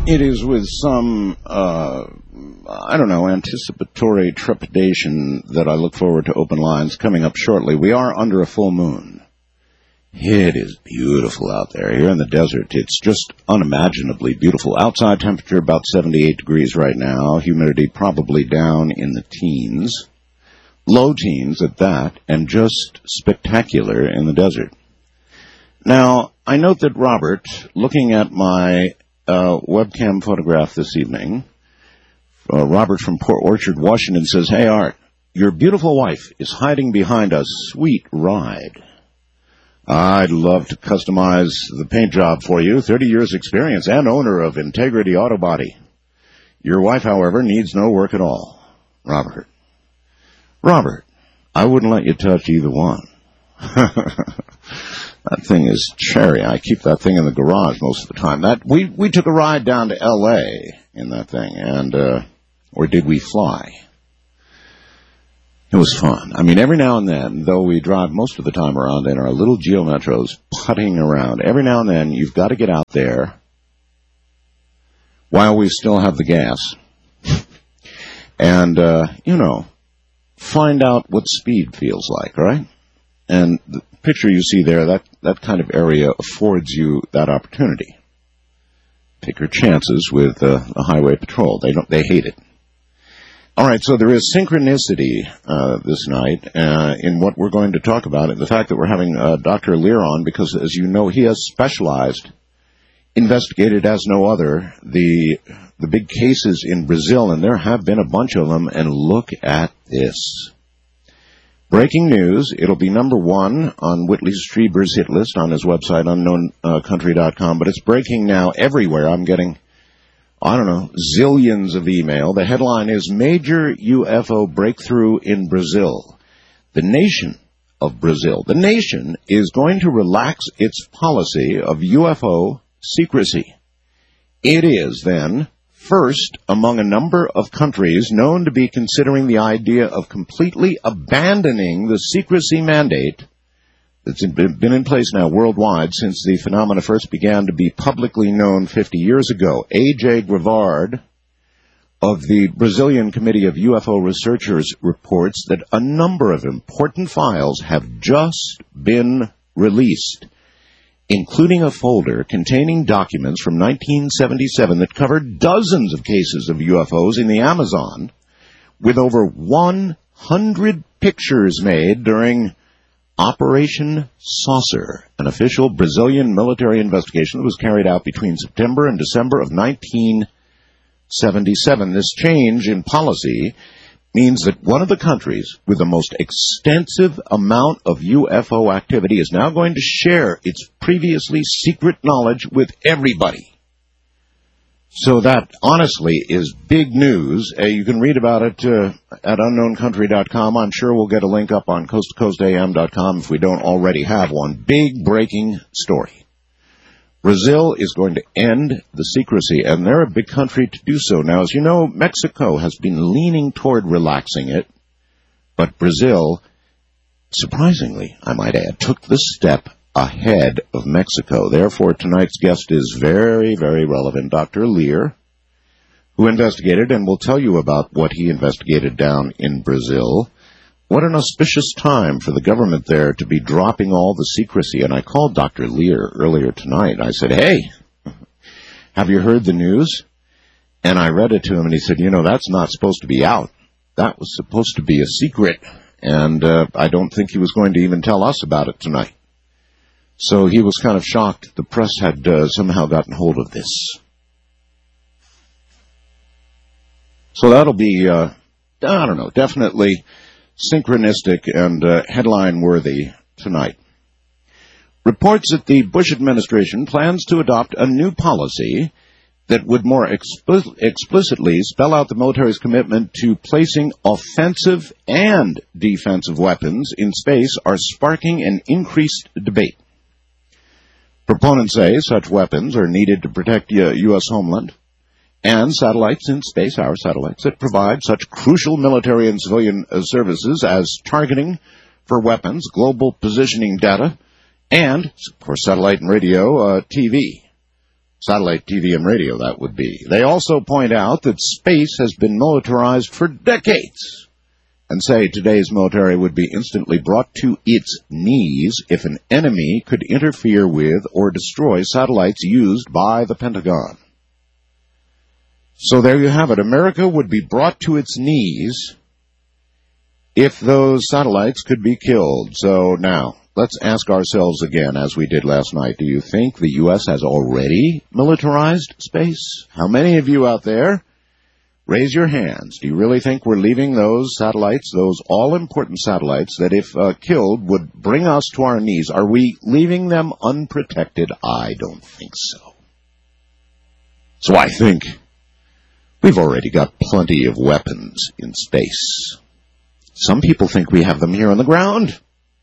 It is with some, anticipatory trepidation that I look forward to open lines coming up shortly. We are under a full moon. It is beautiful out there. Here in the desert, it's just unimaginably beautiful. Outside temperature about 78 degrees right now. Humidity probably down in the teens. Low teens at that, and just spectacular in the desert. Now, I note that Robert, looking at my webcam photograph this evening, Robert from Port Orchard, Washington, says, "Hey, Art, your beautiful wife is hiding behind a sweet ride. I'd love to customize the paint job for you. 30 years experience and owner of Integrity Auto Body. Your wife, however, needs no work at all." Robert, I wouldn't let you touch either one. That thing is cherry. I keep that thing in the garage most of the time. We took a ride down to L.A. in that thing, and or did we fly? It was fun. I mean, every now and then, though we drive most of the time around in our little Geo Metros, putting around, every now and then you've got to get out there while we still have the gas and, find out what speed feels like, right? And the picture you see there, that kind of area affords you that opportunity. Take your chances with the highway patrol. They hate it. All right, so there is synchronicity this night in what we're going to talk about, and the fact that we're having Dr. Lear on, because, as you know, he has investigated as no other, the big cases in Brazil, and there have been a bunch of them, and look at this. Breaking news, it'll be number one on Whitley Strieber's hit list on his website, unknowncountry.com, but it's breaking now everywhere. I'm getting, zillions of email. The headline is Major UFO Breakthrough in Brazil. The nation of Brazil. The nation is going to relax its policy of UFO secrecy. It is, then, first among a number of countries known to be considering the idea of completely abandoning the secrecy mandate that's been in place now worldwide since the phenomena first began to be publicly known 50 years ago. A.J. Grevard of the Brazilian Committee of UFO Researchers reports that a number of important files have just been released, including a folder containing documents from 1977 that covered dozens of cases of UFOs in the Amazon, with over 100 pictures made during Operation Saucer, an official Brazilian military investigation that was carried out between September and December of 1977. This change in policy means that one of the countries with the most extensive amount of UFO activity is now going to share its previously secret knowledge with everybody. So that, honestly, is big news. You can read about it at unknowncountry.com. I'm sure we'll get a link up on coasttocoastam.com if we don't already have one. Big breaking story. Brazil is going to end the secrecy, and they're a big country to do so. Now, as you know, Mexico has been leaning toward relaxing it, but Brazil, surprisingly, I might add, took the step ahead of Mexico. Therefore, tonight's guest is very, very relevant. Dr. Lear, who investigated and will tell you about what he investigated down in Brazil. What an auspicious time for the government there to be dropping all the secrecy. And I called Dr. Lear earlier tonight. I said, "Hey, have you heard the news?" And I read it to him, and he said, "That's not supposed to be out. That was supposed to be a secret." And I don't think he was going to even tell us about it tonight. So he was kind of shocked the press had somehow gotten hold of this. So that'll be, definitely synchronistic and headline-worthy tonight. Reports that the Bush administration plans to adopt a new policy that would more explicitly spell out the military's commitment to placing offensive and defensive weapons in space are sparking an increased debate. Proponents say such weapons are needed to protect U.S. homeland and satellites in space, our satellites, that provide such crucial military and civilian services as targeting for weapons, global positioning data, and, of course, satellite and radio, TV. Satellite TV and radio, that would be. They also point out that space has been militarized for decades and say today's military would be instantly brought to its knees if an enemy could interfere with or destroy satellites used by the Pentagon. So there you have it. America would be brought to its knees if those satellites could be killed. So now, let's ask ourselves again, as we did last night, do you think the U.S. has already militarized space? How many of you out there, raise your hands, do you really think we're leaving those satellites, those all-important satellites, that if killed would bring us to our knees? Are we leaving them unprotected? I don't think so. So I think we've already got plenty of weapons in space. Some people think we have them here on the ground.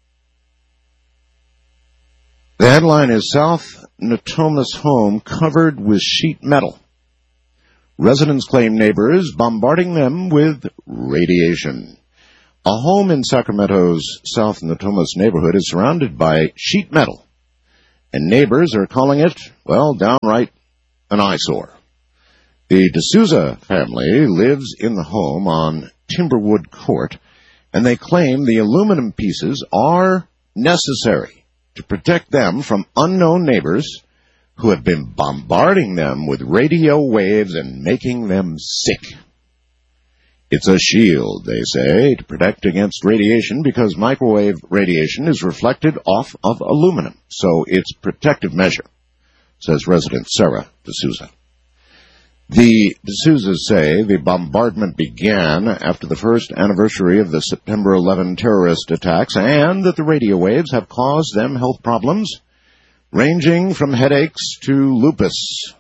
The headline is South Natomas home covered with sheet metal. Residents claim neighbors bombarding them with radiation. A home in Sacramento's South Natomas neighborhood is surrounded by sheet metal, and neighbors are calling it, well, downright an eyesore. The D'Souza family lives in the home on Timberwood Court, and they claim the aluminum pieces are necessary to protect them from unknown neighbors who have been bombarding them with radio waves and making them sick. It's a shield, they say, to protect against radiation because microwave radiation is reflected off of aluminum, so it's a protective measure, says resident Sarah D'Souza. The D'Souzas say the bombardment began after the first anniversary of the September 11 terrorist attacks and that the radio waves have caused them health problems, ranging from headaches to lupus.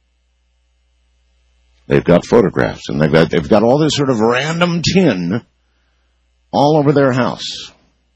They've got photographs, and they've got all this sort of random tin all over their house.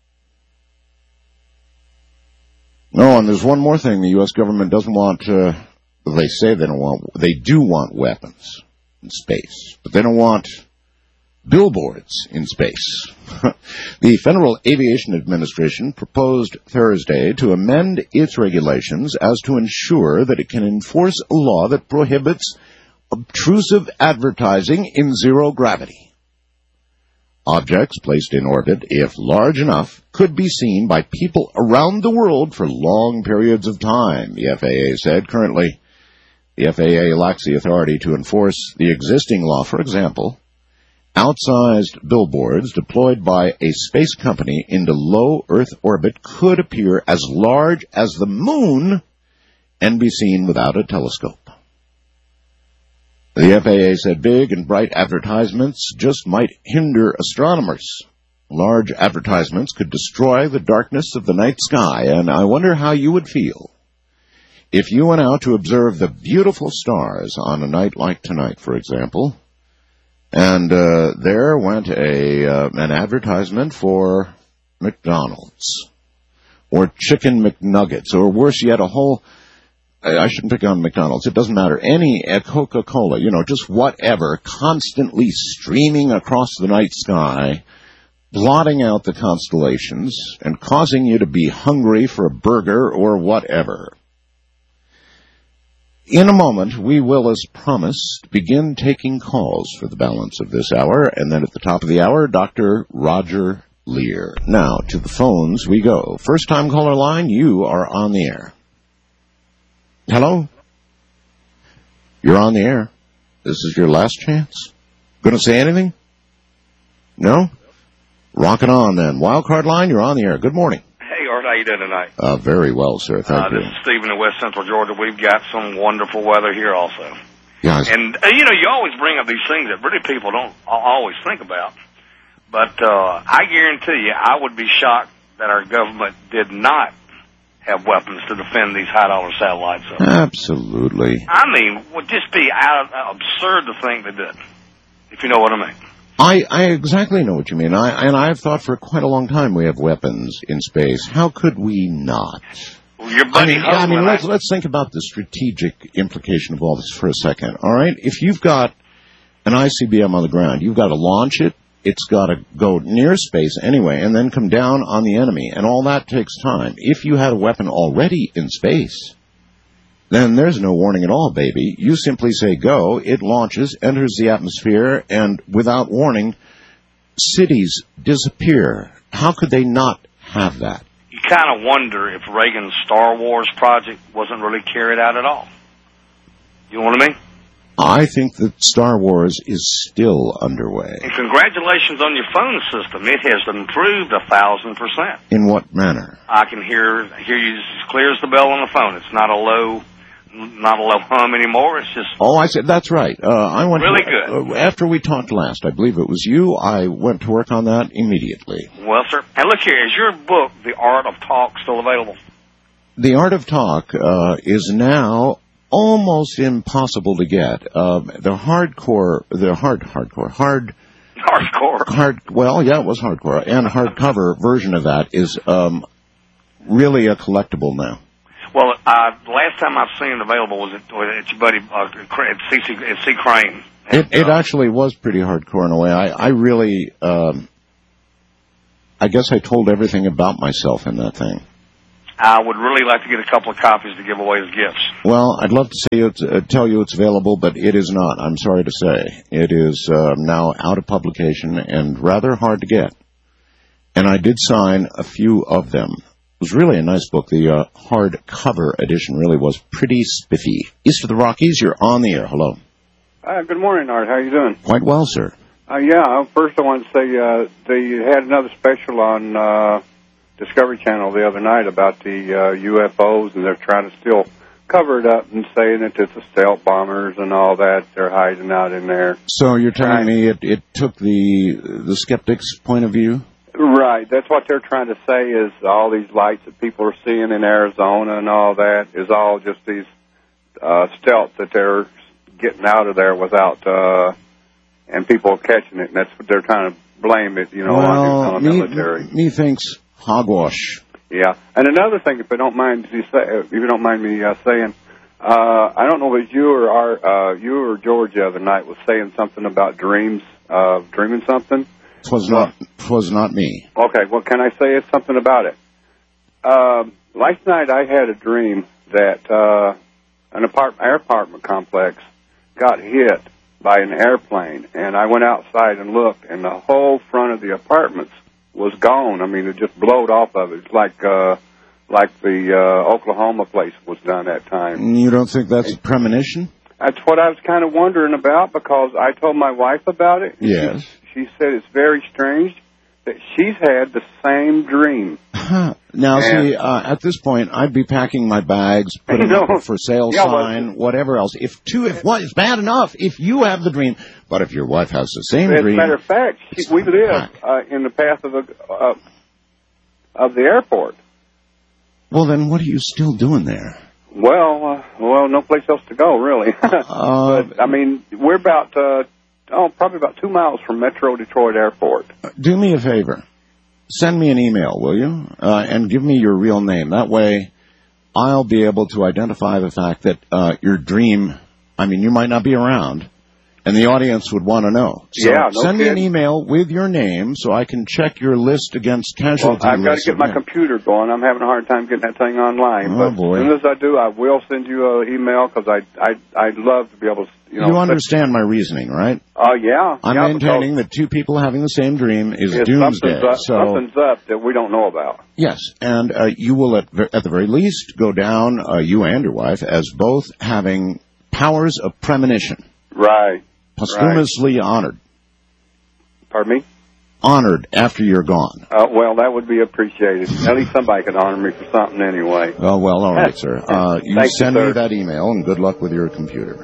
Oh, and there's one more thing the U.S. government doesn't want. They say they don't want. They do want weapons in space, but they don't want billboards in space. The Federal Aviation Administration proposed Thursday to amend its regulations as to ensure that it can enforce a law that prohibits obtrusive advertising in zero gravity. Objects placed in orbit, if large enough, could be seen by people around the world for long periods of time, the FAA said. Currently, the FAA lacks the authority to enforce the existing law. For example, outsized billboards deployed by a space company into low Earth orbit could appear as large as the moon and be seen without a telescope. The FAA said big and bright advertisements just might hinder astronomers. Large advertisements could destroy the darkness of the night sky, and I wonder how you would feel if you went out to observe the beautiful stars on a night like tonight, for example, and there went an advertisement for McDonald's, or Chicken McNuggets, or worse yet, I shouldn't pick on McDonald's, it doesn't matter, any Coca-Cola, just whatever, constantly streaming across the night sky, blotting out the constellations, and causing you to be hungry for a burger or whatever. In a moment, we will, as promised, begin taking calls for the balance of this hour, and then at the top of the hour, Dr. Roger Lear. Now, to the phones we go. First-time caller line, you are on the air. Hello? You're on the air. This is your last chance. Going to say anything? No? Rock it on, then. Wildcard line, you're on the air. Good morning. Hey, Art, how you doing tonight? Very well, sir. Thank you. This is Stephen in West Central Georgia. We've got some wonderful weather here also. Yes. And, you always bring up these things that really people don't always think about. But I guarantee you, I would be shocked that our government did not have weapons to defend these high-dollar satellites. Absolutely. I mean, would just be absurd to think they did, if you know what I mean. I exactly know what you mean. I've thought for quite a long time we have weapons in space. How could we not? Well, your buddy let's think about the strategic implication of all this for a second. All right? If you've got an ICBM on the ground, you've got to launch it. It's got to go near space anyway, and then come down on the enemy, and all that takes time. If you had a weapon already in space, then there's no warning at all, baby. You simply say go, it launches, enters the atmosphere, and without warning, cities disappear. How could they not have that? You kind of wonder if Reagan's Star Wars project wasn't really carried out at all. You know what I mean? I think that Star Wars is still underway. And congratulations on your phone system. It has improved 1,000%. In what manner? I can hear you as clear as the bell on the phone. It's not a low hum anymore. It's just... Oh, I said, that's right. I went really good. After we talked last, I believe it was you, I went to work on that immediately. Well, sir. And look here, is your book, The Art of Talk, still available? The Art of Talk is now almost impossible to get. Well, yeah, it was hardcore, and hardcover version of that is really a collectible now. Well, the last time I've seen it available was at your buddy at C. Crane. It actually was pretty hardcore in a way. I really, I guess I told everything about myself in that thing. I would really like to get a couple of copies to give away as gifts. Well, I'd love to tell you it's available, but it is not. I'm sorry to say. It is now out of publication and rather hard to get. And I did sign a few of them. It was really a nice book. The hardcover edition really was pretty spiffy. East of the Rockies, you're on the air. Hello. Good morning, Art. How are you doing? Quite well, sir. First I want to say they had another special on Discovery Channel the other night about the UFOs, and they're trying to still cover it up and saying that it's the stealth bombers and all that. They're hiding out in there. So you're telling me it took the skeptics' point of view? Right. That's what they're trying to say is all these lights that people are seeing in Arizona and all that is all just these stealth that they're getting out of there without and people catching it. And that's what they're trying to blame it, on the military. Methinks hogwash. Yeah. And another thing, if you don't mind me saying, I don't know if you or George the other night was saying something about dreams, dreaming something. Twas not me. Okay, well, can I say something about it? Last night I had a dream that an apartment complex got hit by an airplane, and I went outside and looked, and the whole front of the apartments was gone. I mean, it just blowed off of it. It's like the Oklahoma place was done that time. You don't think that's a premonition? That's what I was kind of wondering about, because I told my wife about it. Yes. She said it's very strange that she's had the same dream. Now, see, at this point, I'd be packing my bags, putting up a for sale sign, whatever else. If it's bad enough if you have the dream, but if your wife has the same dream. As a matter of fact, we live in the path of the airport. Well, then what are you still doing there? Well, no place else to go, really. But, I mean, we're about, probably about 2 miles from Metro Detroit Airport. Do me a favor. Send me an email, will you? And give me your real name. That way, I'll be able to identify the fact that your dream, I mean, you might not be around, and the audience would want to know. So send me an email with your name so I can check your list against casualty. Well, I've got to get my computer going. I'm having a hard time getting that thing online. Oh, boy. As soon as I do, I will send you an email, because I'd love to be able to, You understand my reasoning, right? Yeah. I'm maintaining that two people having the same dream is doomsday. Something's up that we don't know about. Yes, and you will, at the very least, go down, you and your wife, as both having powers of premonition. Right. Posthumously honored. Pardon me? Honored after you're gone. Well, that would be appreciated. At least somebody could honor me for something anyway. Oh, well, all right, sir. You send me that email, and good luck with your computer.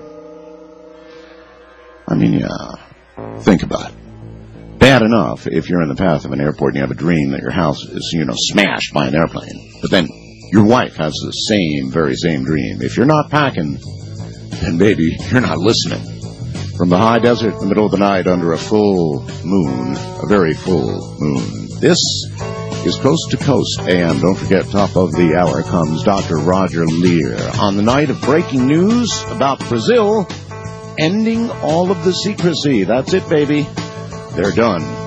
I mean, think about it. Bad enough if you're in the path of an airport and you have a dream that your house is, smashed by an airplane. But then your wife has the very same dream. If you're not packing, then, baby, you're not listening. From the high desert in the middle of the night under a full moon, a very full moon. This is Coast to Coast AM. Don't forget, top of the hour comes Dr. Roger Lear on the night of breaking news about Brazil ending all of the secrecy. That's it, baby. They're done.